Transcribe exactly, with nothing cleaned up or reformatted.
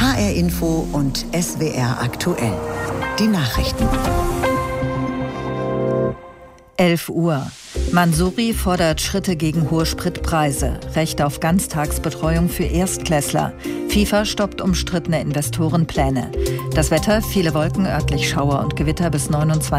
H R Info und S W R aktuell. Die Nachrichten. elf Uhr. Mansouri fordert Schritte gegen hohe Spritpreise. Recht auf Ganztagsbetreuung für Erstklässler. FIFA stoppt umstrittene Investorenpläne. Das Wetter, viele Wolken, örtlich Schauer und Gewitter bis neunundzwanzig